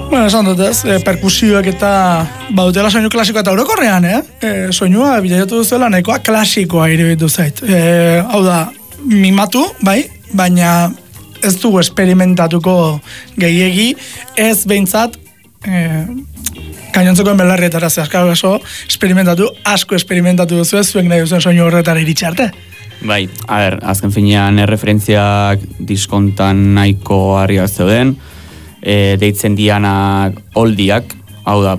Bueno, esan dut ez, perkusioak eta badutela soinu klasikoa eta orokorrean, soinua bilatu duzuela nahikoa klasikoa iruditu zait. Hau da, mimatu, bai, baina ez dugu esperimentatuko gehiegi, ez behintzat, gainontzeko belarrietara zehazkaro asko esperimentatu duzu ez, zuek nahi duzuen soinu horretara iritsi arte. Bai, azken finean referentziak diskontan nahiko harriak zeuden, deitzen dianak oldiak, hau da,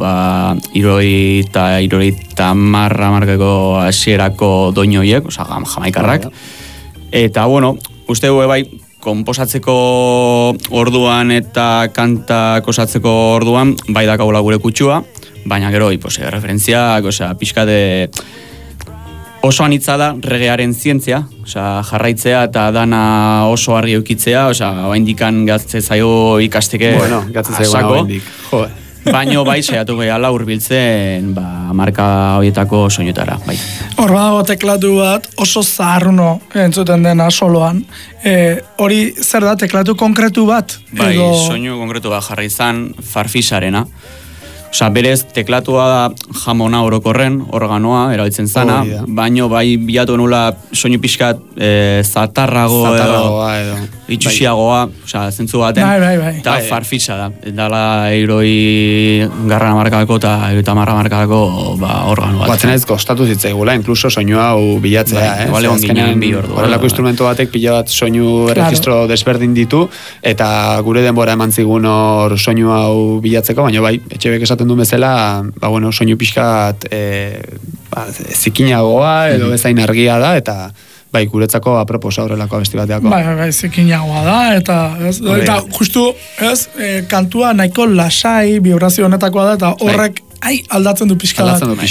iroita markako hasierako doinoiek, oza, jamaikarrak. Eta, bueno, uste gu bai, konposatzeko orduan eta kantak osatzeko orduan, bai dakagula gure kutsua, baina gero, referentziak, pixka de oso anitza da regearen zientzia, jarraitzea eta dana oso argi eukitzea, oaindikan gatze zaio ikasteke asako, baino bai saiatu gehala hurbiltzen marka horietako soinutara. Bai. Hor badago teklatu bat oso zaharruno entzuten dena soloan. Hori zer da teklatu konkretu bat? Bai, soinu konkretu bat jarri izan Farfisarena. Berez, teklatua da jamona orokorren, organoa, erabiltzen zana, baino bai bilatu nula soinu pixkat zatarrago edo itxusiagoa, zentzu baten, eta Farfisa da. Dala euroi garrana markako eta euroi marra markako organo bat. Batzen ez kostatu zitzaigula, inkluso soinu hau bilatzea, horrelako instrumento batek pila bat soinu registro desberdin ditu, eta gure denbora eman zigun hor soinu hau bilatzeko, baina bai, etxebek esaten du bezala, soinu pixkat zikinagoa edo bezain argia da, eta bai, guretzako aproposa horrelako abesti bateako. Bai, zikinagoa da, eta justu, kantua nahiko lasai, vibrazio honetakoa da, eta horrek aldatzen du pixka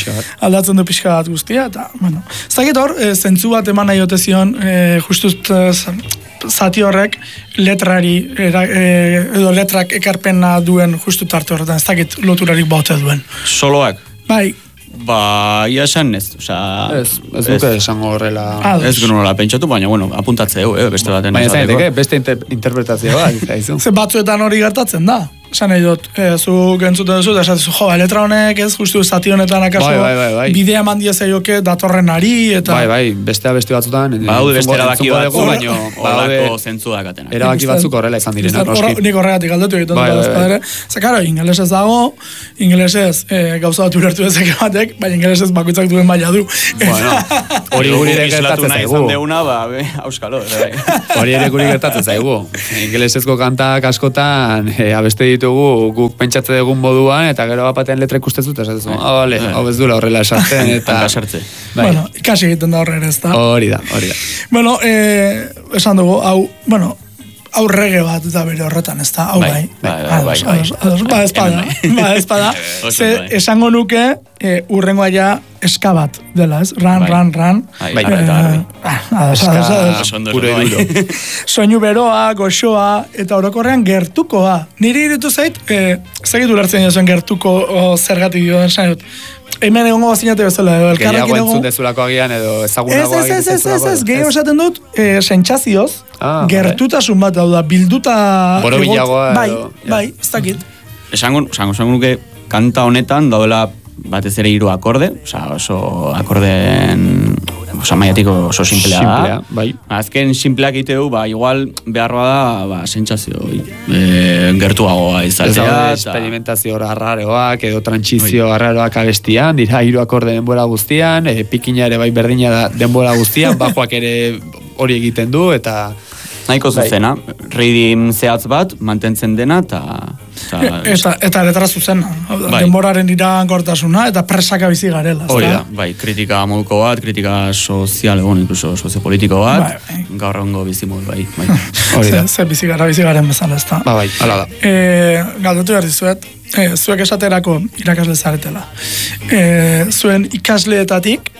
bat guztia, eta, bueno. Zagit hor, zentzu bat eman nahi otezion, justu zati horrek letrari, edo letrak ekarpena duen justu tarte horretan, ez dakit loturarik baute duen. Soloak? Bai. Ia esan ez, ez duke esango horrela. Ez genola pentsatu, baina, apuntatze beste baten. Baina zaiteke, beste interpretazioa. Ze batzuetan hori gertatzen da. Esan nahi dut, zu gentzuten duzu, eta esatzu, letra honek ez, justu zati honetan akaso, bidea mandia zaioke datorren ari, eta... Bai, beste batzutan... Baude beste erabaki batzu, baina horrelako zentzuak atenak. Erabaki batzuk horrela izan direnak, noski. Nik horregatik aldatu egiten dut, ezpadere. Zekaro, ingelesez dago, ingelesez gauza bat ulertu ezek batek, baina ingelesez bakoitzak duen maila du. Hori guri ere gertatzen zaigu. Hori ere guri gertatzen zaigu. Ingelesezko kantak askotan, abeste ditugu guk pentsatzen dugun moduan, eta gero bapatean letra ikusten zut, esatzen hau ez duela horrela esartzen, eta... Bueno, ikasi egiten da horren ez da. Hori da. Bueno, esan dugu, hau rege bat da bere horretan, ez da, hau bai. Espada. Esango nuke, urrengoa ja eska bat dela, ez? Ran. Soinu beroa, goxoa, eta orokorrean gertukoa. Niri iritu zait, segitu lertzen jazuen gertuko zergatik dioen zainot. Hemen egongo bazinate bezala, edo elkarrekin egon... Gehiago entzun dezulako agian, edo ezagunagoa Ez, gehiago esaten dut, sentsazioz, gertutasun bat da, bilduta... Borobilagoa edo... Bai, ez dakit. Esango nuke, kanta honetan daudela batez ere 3 akorde, oso akordeen... maiatik oso simplea da. Bai. Azken simpleak iteu, igual beharroa da, sentsazio gertuagoa izatea. Ez experimentazio arraroak, edo trantsizio arraroak abestian, dira 3 akorde denbora guztian, pikina ere bai berdina da denbora guztian, bajoak ere hori egiten du, eta... Nahiko zuzena, rhythm zehatz bat, mantentzen dena, eta letra zuzena. Denboraren iragankortasuna, eta presaka bizi garela. Hori da, kritika moduko bat, kritika sozial egon, incluso soziopolitiko bat, gaur ongo bizi modu, bai. Hori da. Zer bizi garen bezala, ez da. Bai, hala da. Galdetu behar dizuet, zuek esaterako irakasle zaretela. Zuen ikasleetatik,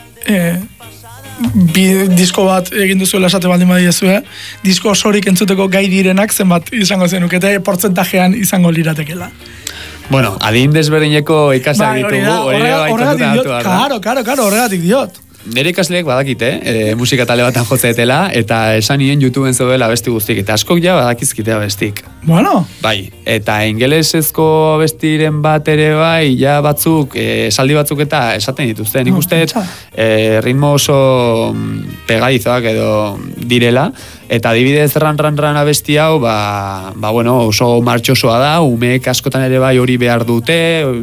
disko bat egin duzuela esate baldin badiezue, disko osorik entzuteko gai direnak zenbat izango zenukete, portzentajean izango liratekela. Bueno, adin desberdineko ikasak ditugu, horregatik diot. Claro, horregatik diot. nire ikasleek badakite, musika tale batan jotzeetela, eta esan nien YouTubeen zeudela abesti guztik, eta askok ja badakizkite abestik. Bueno. Bai, eta ingelesezko abestiren bat ere bai, ja batzuk, esaldi batzuk eta esaten dituzte. Nik uste, ritmo oso pegadizoak edo direla, eta adibidez ran abesti hau, bueno, oso martxosoa da, umeek askotan ere bai hori behar dute,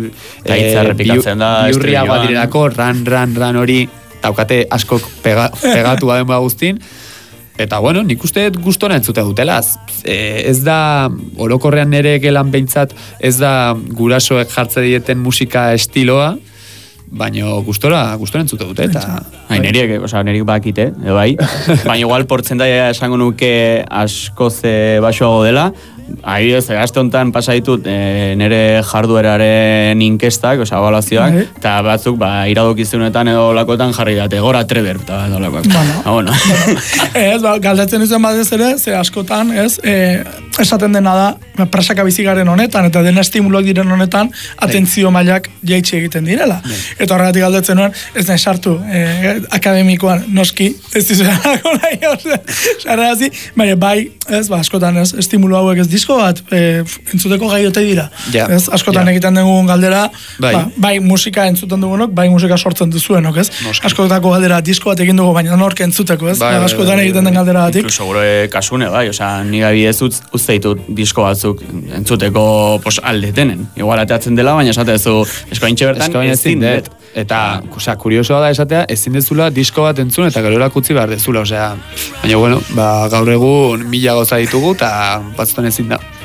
biurriagoa direlako, ran hori, daukate askok pegatu baden guztin, eta bueno, nik uste gustora entzute dutelaz. Ez da, orokorrean nire gelan behintzat, ez da gurasoek jartze dieten musika estiloa, baina gustora entzute dute, eta... Neriek bakite, bai, baina igual portzentaia esango nuke askoz baxoago dela, adibidez, gazte honetan pasa ditut nire jardueraren inkestak, ebaluazioak, eta batzuk iradokizunetan edo lakoetan jarri date, gora treber, eta lakoak. Bueno. Ez, galdatzen izan batez ere, ze askotan, ez, esaten dena da, presaka bizigaren honetan, eta dena estimuloak diren honetan, atentzio mailak jaitsi egiten direla. Eta horregatik galdatzen nuen, ez nahi sartu, akademikoan noski, ez dizerako nahi, sarrazi, baina bai, ez, askotan, ez, estimulo hauek ez disko bat, entzuteko gaiote dira. Ez, askotan egiten dugun galdera, bai musika entzuten dugunok, bai musika sortzen duzuenok, ez? Askotako galdera disko bat egin dugu, baina nork entzuteko, ez? Askotan egiten den galdera batik. Inkluso gure kasune, bai, ni gabidez uste ditut disko batzuk entzuteko alde tenen. Igual ateatzen dela, baina esatezu eskointxe bertan ezin dut. Eta, kuriosoa da esatea, ezin dezula disko bat entzun, eta gero erakutzi behar dezula, baina, bueno, gaur egun 1000 gauza ditugu, eta batzutan ezin da.